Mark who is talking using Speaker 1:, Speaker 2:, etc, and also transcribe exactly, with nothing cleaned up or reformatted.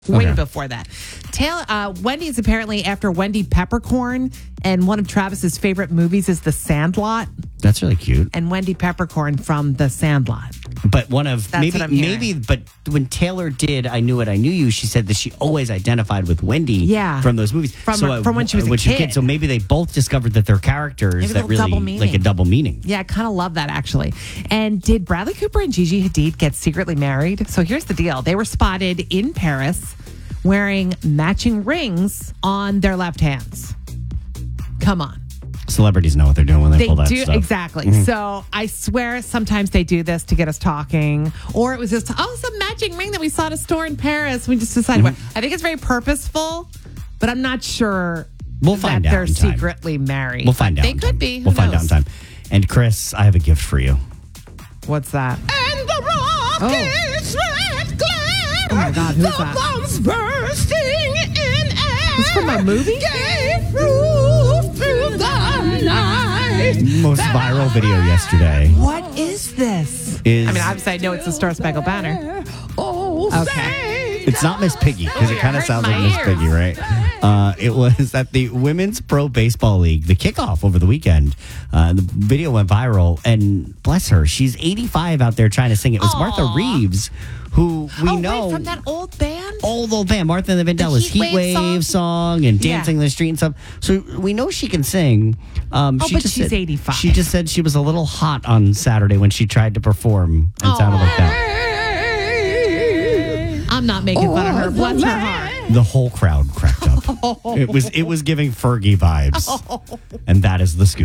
Speaker 1: Way
Speaker 2: Okay.
Speaker 1: before that. Taylor, uh, Wendy's apparently after Wendy Peppercorn, and one of Travis's favorite movies is The Sandlot,
Speaker 2: That's really cute.
Speaker 1: and Wendy Peppercorn from The Sandlot.
Speaker 2: But one of
Speaker 1: That's
Speaker 2: maybe
Speaker 1: what I'm hearing.
Speaker 2: maybe but when Taylor did I Knew It, I Knew You, she said that she always identified with Wendy
Speaker 1: Yeah.
Speaker 2: from those movies.
Speaker 1: From-
Speaker 2: so, uh,
Speaker 1: from when she was a kid.
Speaker 2: So maybe they both discovered that they're characters
Speaker 1: Maybe a
Speaker 2: that
Speaker 1: little
Speaker 2: really
Speaker 1: double meaning.
Speaker 2: like a double meaning.
Speaker 1: Yeah, I kind of love that actually. And did Bradley Cooper and Gigi Hadid get secretly married? So here's the deal. They were spotted in Paris wearing matching rings on their left hands. Come on.
Speaker 2: Celebrities know what they're doing when they,
Speaker 1: They
Speaker 2: pull that
Speaker 1: do
Speaker 2: stuff.
Speaker 1: exactly. So I swear sometimes they do this to get us talking, or it was just oh some matching ring that we saw at a store in Paris. We just decided.
Speaker 2: Mm-hmm.
Speaker 1: Well, I think it's very purposeful, but I'm not sure.
Speaker 2: We'll find
Speaker 1: that
Speaker 2: out
Speaker 1: they're
Speaker 2: in time.
Speaker 1: secretly married.
Speaker 2: We'll find
Speaker 1: But
Speaker 2: out.
Speaker 1: They
Speaker 2: in
Speaker 1: could
Speaker 2: time.
Speaker 1: be. Who
Speaker 2: We'll find out in
Speaker 1: knows?
Speaker 2: time. And Chris, I have a gift for you.
Speaker 1: What's that?
Speaker 3: And the rock
Speaker 1: Oh.
Speaker 3: is red glare.
Speaker 1: Oh my God, who's
Speaker 3: the
Speaker 1: that?
Speaker 3: bombs bursting in air.
Speaker 1: It's from a movie?
Speaker 3: Gave proof through the night.
Speaker 2: Most viral video yesterday
Speaker 1: What is this?
Speaker 2: is
Speaker 1: I mean, obviously I know it's the Star Spangled Banner.
Speaker 3: Oh,
Speaker 1: Okay.
Speaker 3: say
Speaker 2: it's not Miss Piggy because it
Speaker 1: Oh,
Speaker 2: kind of
Speaker 1: it hurt
Speaker 2: sounds
Speaker 1: my
Speaker 2: like Miss
Speaker 1: ears.
Speaker 2: Piggy, right? Uh, it was at the Women's Pro Baseball League, the kickoff over the weekend. Uh, the video went viral, and bless her, she's eighty-five out there trying to sing. It was
Speaker 1: Aw.
Speaker 2: Martha Reeves, who we
Speaker 1: oh,
Speaker 2: know
Speaker 1: wait, from that old band?
Speaker 2: old old band, Martha and the Vandellas,
Speaker 1: Heat
Speaker 2: Heat
Speaker 1: Wave
Speaker 2: Wave
Speaker 1: song?
Speaker 2: song, and
Speaker 1: Yeah.
Speaker 2: Dancing in the Street and stuff. So we know she can sing. Um,
Speaker 1: Oh,
Speaker 2: she
Speaker 1: but
Speaker 2: just
Speaker 1: she's
Speaker 2: said-
Speaker 1: eighty-five.
Speaker 2: She just said she was a little hot on Saturday when she tried to perform and sounded like that.
Speaker 1: I'm not making fun of her. Bless her heart.
Speaker 2: The whole crowd cracked up. It was it was giving Fergie vibes, and that is the scoop.